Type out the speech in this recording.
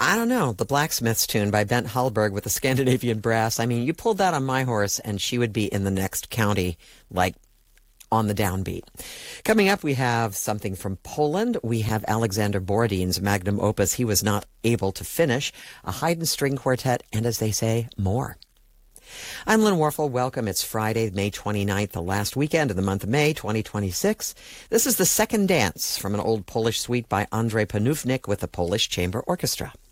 I don't know, the Blacksmiths tune by Bent Hallberg with the Scandinavian Brass. I mean, you pulled that on my horse and she would be in the next county, like on the downbeat. Coming up, we have something from Poland. We have Alexander Borodin's magnum opus, He Was Not Able to Finish, a Haydn string quartet, and as they say, more. I'm Lynn Warfel. Welcome. It's Friday, May 29th, the last weekend of the month of May 2026. This is the second dance from an old Polish suite by Andrzej Panównik with the Polish Chamber Orchestra.